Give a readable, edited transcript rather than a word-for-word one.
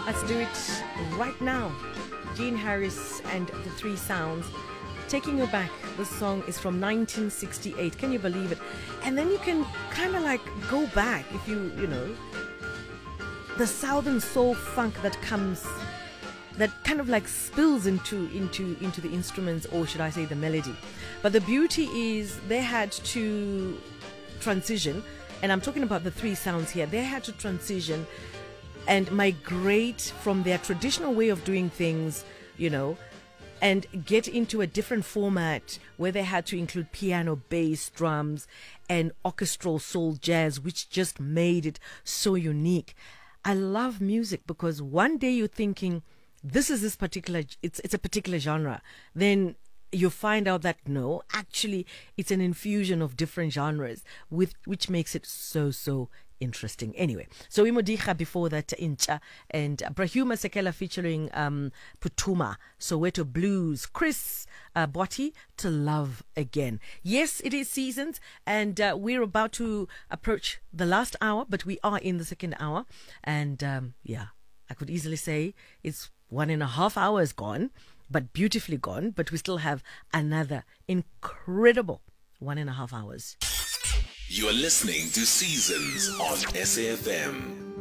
Let's do it right now. Gene Harris and the Three Sounds. Taking You Back. This song is from 1968. Can you believe it? And then you can kind of like go back if you know, the southern soul funk that comes, that kind of like spills into the instruments, or should I say the melody. But the beauty is they had to transition, and I'm talking about the Three Sounds here. They had to transition and migrate from their traditional way of doing things, you know, and get into a different format where they had to include piano, bass, drums, and orchestral soul jazz, which just made it so unique. I love music because one day you're thinking, this particular, it's a particular genre. Then you find out that no, actually, it's an infusion of different genres, which makes it so interesting. Anyway, so Imodicha before that, Incha, and Brahuma Sekela featuring Putuma, Soweto Blues, Chris Botti, To Love Again. Yes, it is seasons, and we're about to approach the last hour, but we are in the second hour, and yeah, I could easily say it's 1.5 hours gone, but beautifully gone, but we still have another incredible 1.5 hours. You are listening to Seasons on SAFM.